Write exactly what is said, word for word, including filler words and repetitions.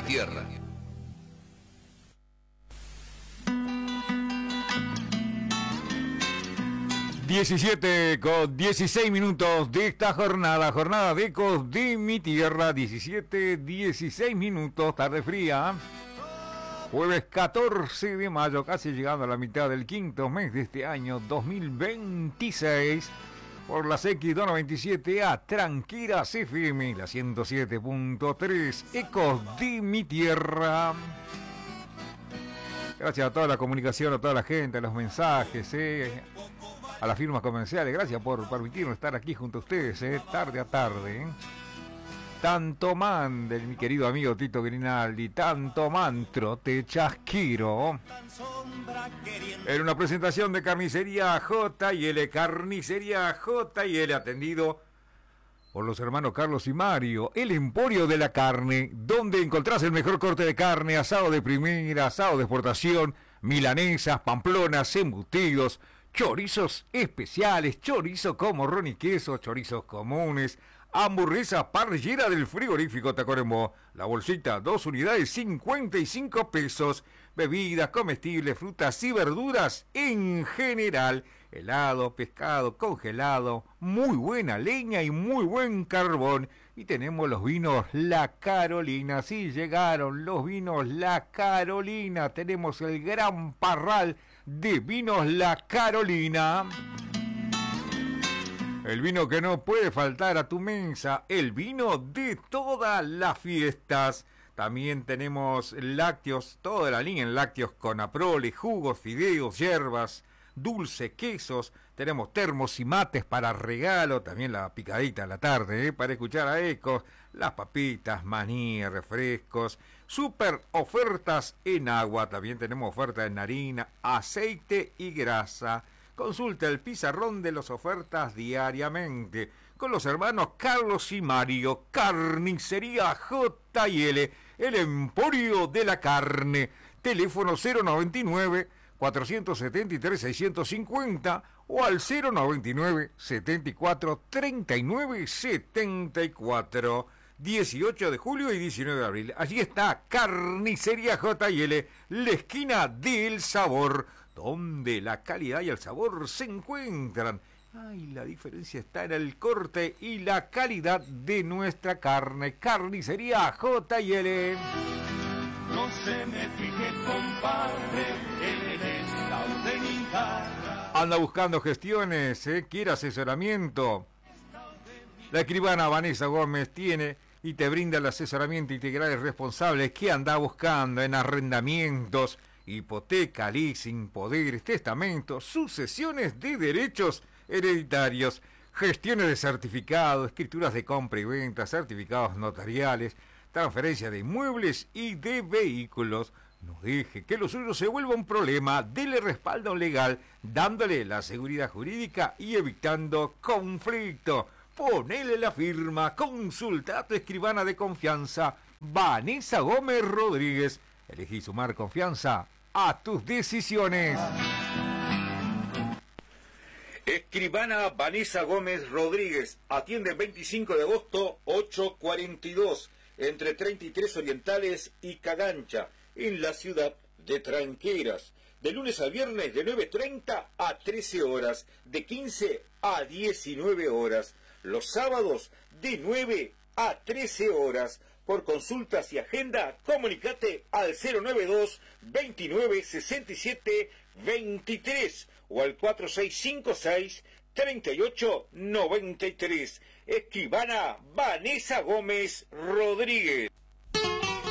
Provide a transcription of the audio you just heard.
tierra. diecisiete con dieciséis minutos de esta jornada, jornada de Ecos de mi Tierra, diecisiete, dieciséis minutos, tarde fría, jueves catorce de mayo, casi llegando a la mitad del quinto mes de este año dos mil veintiséis, por las X doscientos noventa y siete A, Tranquilas F M, la ciento siete punto tres, Ecos de mi Tierra. Gracias a toda la comunicación, a toda la gente, a los mensajes, eh, a las firmas comerciales. Gracias por permitirnos estar aquí junto a ustedes, eh, tarde a tarde. Eh. Tanto man del mi querido amigo Tito Grinaldi, tanto mantro te chasquiro. En una presentación de Carnicería J y L, Carnicería J y L, atendido por los hermanos Carlos y Mario, el emporio de la carne, donde encontrás el mejor corte de carne, asado de primera, asado de exportación, milanesas, pamplonas, embutidos, chorizos especiales, chorizo como ron y queso, chorizos comunes, hamburguesa parrillera del frigorífico Tacuarembó, la bolsita, dos unidades, cincuenta y cinco pesos, bebidas, comestibles, frutas y verduras en general, helado, pescado, congelado, muy buena leña y muy buen carbón. Y tenemos los vinos La Carolina, sí llegaron los vinos La Carolina, tenemos el gran parral de vinos La Carolina. El vino que no puede faltar a tu mesa, el vino de todas las fiestas. También tenemos lácteos, toda la línea en lácteos con Aprole, jugos, fideos, hierbas, dulce, quesos. Tenemos termos y mates para regalo, también la picadita a la tarde, ¿eh? Para escuchar a Ecos, las papitas, maní, refrescos, super ofertas en agua. También tenemos ofertas en harina, aceite y grasa. Consulta el pizarrón de las ofertas diariamente con los hermanos Carlos y Mario. Carnicería J y L, el emporio de la carne. Teléfono cero noventa y nueve, cuatrocientos setenta y tres, seiscientos cincuenta o al cero noventa y nueve, setenta y cuatro, treinta y nueve, setenta y cuatro. dieciocho de julio y diecinueve de abril. Allí está Carnicería J y L, la esquina del sabor, donde la calidad y el sabor se encuentran. Ay, la diferencia está en el corte y la calidad de nuestra carne. Carnicería J y L. No se me fije, compadre, en el estado de mi cara. Anda buscando gestiones, ¿eh? Quiere asesoramiento. La escribana Vanessa Gómez tiene y te brinda el asesoramiento integral y responsable que anda buscando en arrendamientos, hipoteca, leasing, poderes, testamentos, sucesiones de derechos hereditarios, gestiones de certificado, escrituras de compra y venta, certificados notariales, transferencia de inmuebles y de vehículos. No deje que lo suyo se vuelva un problema, dele respaldo legal, dándole la seguridad jurídica y evitando conflicto. Ponele la firma, consulta a tu escribana de confianza, Vanessa Gómez Rodríguez. Elegí sumar confianza a tus decisiones. Escribana Vanessa Gómez Rodríguez, atiende veinticinco de agosto, ocho cuarenta y dos, entre treinta y tres Orientales y Cagancha, en la ciudad de Tranqueras. De lunes a viernes de nueve treinta a trece horas, de quince a diecinueve horas. Los sábados de nueve a trece horas. Por consultas y agenda, comunicate al cero noventa y dos, veintinueve, sesenta y siete, veintitrés o al cuatro seis cinco seis, treinta y ocho, noventa y tres. Escribana Vanessa Gómez Rodríguez.